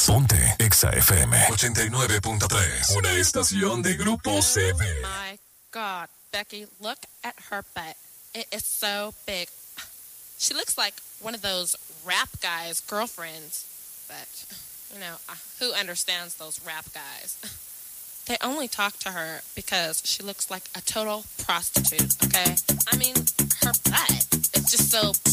Ponte Exa FM 89.3. Una estación de Grupo CB. My God, Becky, look at her butt. It is so big. She looks like one of those rap guys' girlfriends. But, who understands those rap guys? They only talk to her because she looks like a total prostitute, okay? I mean, her butt is just so